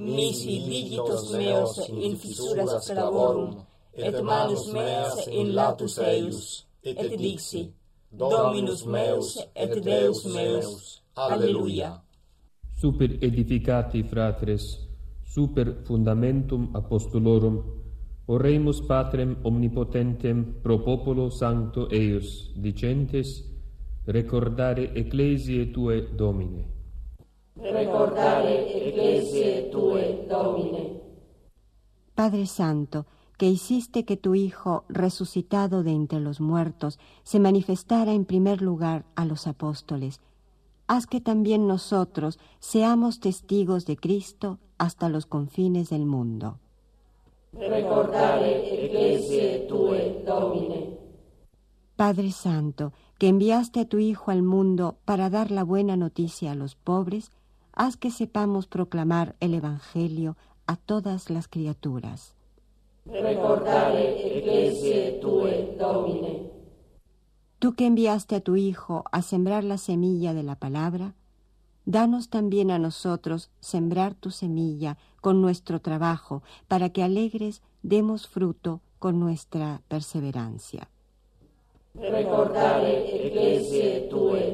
nisi digitos meos in fissuras clavorum, et manus meas in latus eius, et dixi, Dominus meus et Deus meus. Alleluia. Super edificati fratres, super fundamentum apostolorum, oremus Patrem omnipotentem pro populo sancto eius, dicentes, recordare ecclesiae tue, Domine. Recordare ecclesiae tue, Domine. Padre Santo, que hiciste que tu Hijo, resucitado de entre los muertos, se manifestara en primer lugar a los apóstoles, haz que también nosotros seamos testigos de Cristo hasta los confines del mundo. Recordare ecclesiae tue, Domine. Padre Santo, que enviaste a tu Hijo al mundo para dar la buena noticia a los pobres, haz que sepamos proclamar el Evangelio a todas las criaturas. Recordare ecclesiae tue, Domine. Tú que enviaste a tu Hijo a sembrar la semilla de la palabra, danos también a nosotros sembrar tu semilla con nuestro trabajo, para que alegres demos fruto con nuestra perseverancia. Recordare ecclesiae tue,